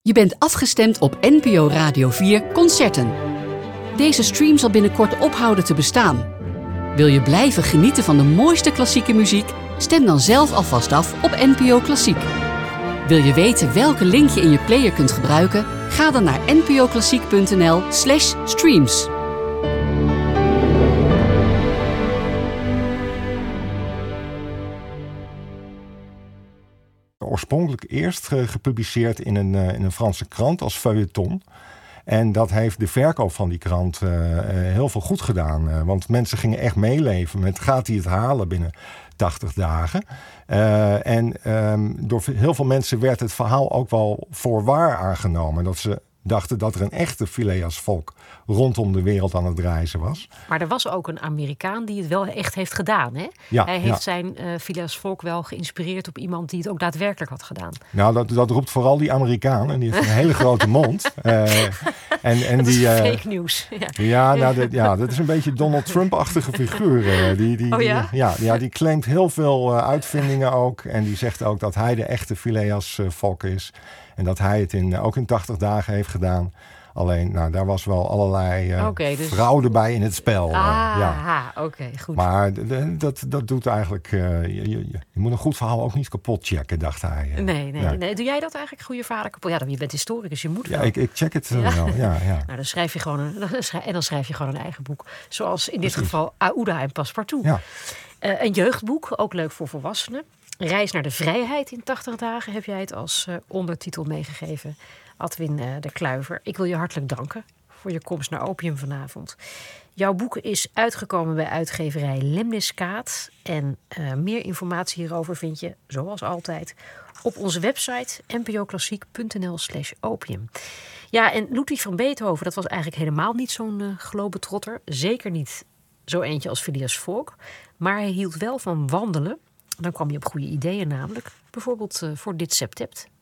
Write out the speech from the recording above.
Je bent afgestemd op NPO Radio 4 Concerten. Deze stream zal binnenkort ophouden te bestaan. Wil je blijven genieten van de mooiste klassieke muziek? Stem dan zelf alvast af op NPO Klassiek. Wil je weten welke link je in je player kunt gebruiken? Ga dan naar npoklassiek.nl/streams. Oorspronkelijk eerst gepubliceerd in een Franse krant als feuilleton. En dat heeft de verkoop van die krant heel veel goed gedaan. Want mensen gingen echt meeleven met gaat hij het halen binnen 80 dagen. Door heel veel mensen werd het verhaal ook wel voor waar aangenomen. Dat ze dachten dat er een echte Phileas Fogg rondom de wereld aan het reizen was. Maar er was ook een Amerikaan die het wel echt heeft gedaan, hè? Ja, hij heeft zijn Phileas Fogg wel geïnspireerd op iemand die het ook daadwerkelijk had gedaan. Nou, dat roept vooral die Amerikaan. En die heeft een hele grote mond. Dat is fake nieuws. Dat is een beetje Donald Trump-achtige figuur. Die claimt heel veel uitvindingen ook. En die zegt ook dat hij de echte Phileas Fogg is. En dat hij het ook in 80 dagen heeft gedaan. Alleen, daar was wel allerlei fraude bij in het spel. Oké, goed. Maar dat doet eigenlijk... Je moet een goed verhaal ook niet kapot checken, dacht hij. Nee. Doe jij dat eigenlijk, goede vader, kapot? Ja, je bent historicus, je moet wel. Ja, ik check het wel. Ja. Nou, dan schrijf je gewoon een eigen boek. Zoals in dit geval Aouda en Passepartout. Ja. Een jeugdboek, ook leuk voor volwassenen. Reis naar de vrijheid in 80 dagen heb jij het als ondertitel meegegeven. Adwin de Kluiver, ik wil je hartelijk danken voor je komst naar Opium vanavond. Jouw boek is uitgekomen bij uitgeverij Lemniskaat. En meer informatie hierover vind je, zoals altijd, op onze website npoklassiek.nl/opium. Ja, en Ludwig van Beethoven, dat was eigenlijk helemaal niet zo'n globetrotter. Zeker niet zo eentje als Phileas Fogg. Maar hij hield wel van wandelen. Dan kwam je op goede ideeën namelijk. Bijvoorbeeld voor dit septept.